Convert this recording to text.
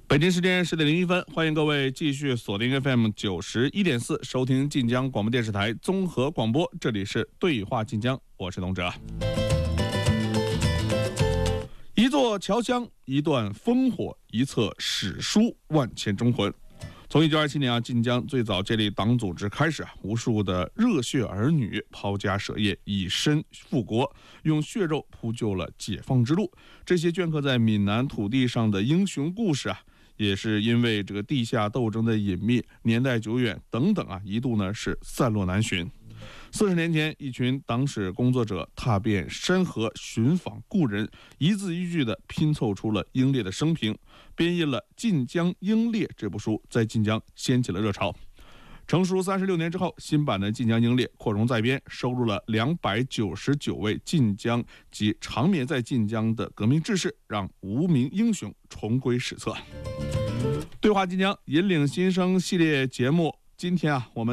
北京时间10点01分，欢迎各位继续锁定 FM91.4，收听晋江广播电视台综合广播，这里是对话晋江，我是龙哲。一座侨乡，一段烽火，一册史书，万千忠魂。从1927年晋江最早建立党组织开始无数的热血儿女抛家舍业，以身复国，用血肉铺就了解放之路。这些镌刻在闽南土地上的英雄故事也是因为这个地下斗争的隐秘、年代久远等等一度呢是散落难寻。40年前，一群党史工作者踏遍山河，寻访故人，一字一句地拼凑出了英烈的生平，编印了《晋江英烈》这部书，在晋江掀起了热潮。成书36年之后，新版的《晋江英烈》扩容再编，收录了299位晋江及长眠在晋江的革命志士，让无名英雄重归史册。对话晋江引领新生系列节目，今天我们